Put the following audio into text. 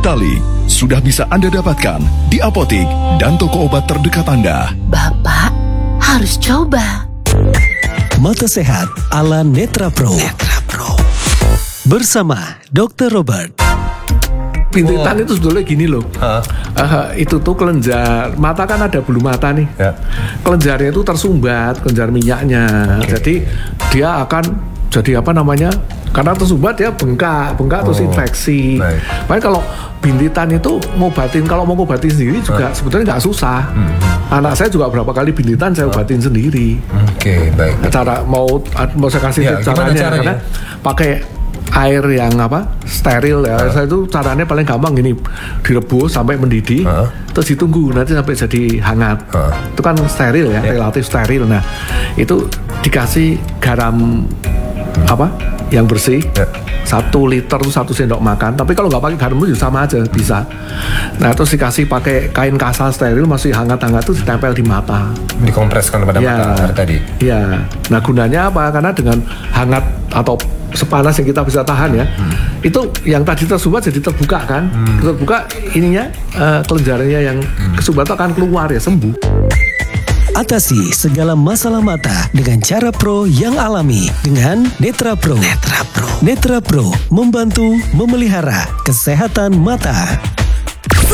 Vitali sudah bisa Anda dapatkan di apotik dan toko obat terdekat Anda. Bapak harus coba. Mata sehat ala Netra Pro. Bersama Dr. Robert. Bintitan itu sebetulnya gini loh. Itu tuh kelenjar mata, kan ada bulu mata nih. Kelenjarnya itu tersumbat, kelenjar minyaknya. Jadi dia akan jadi karena tersumbat dia bengkak terus infeksi. Makanya kalau bintitan itu kalau mau ngobatin sendiri juga sebetulnya nggak susah. Anak saya juga berapa kali bintitan saya obatin sendiri. Baik. Cara mau saya kasih caranya, karena pakai air yang steril ya. Saya itu caranya paling gampang gini, direbus sampai mendidih, terus ditunggu nanti sampai jadi hangat. Itu kan steril ya, relatif steril. Nah, itu dikasih garam yang bersih, 1 liter itu 1 sendok makan. Tapi kalau nggak pakai garam itu sama aja bisa. Nah, terus dikasih pakai kain kasar steril masih hangat-hangat itu ditempel di mata, dikompreskan pada mata tadi. Iya. Nah, gunanya apa? Karena dengan hangat atau sepanas yang kita bisa tahan ya, itu yang tadi tersumbat jadi terbuka kan, terbuka ininya kelenjarnya yang kesumbat akan keluar ya, sembuh. Atasi segala masalah mata dengan cara pro yang alami dengan Netra Pro. Netra Pro membantu memelihara kesehatan mata.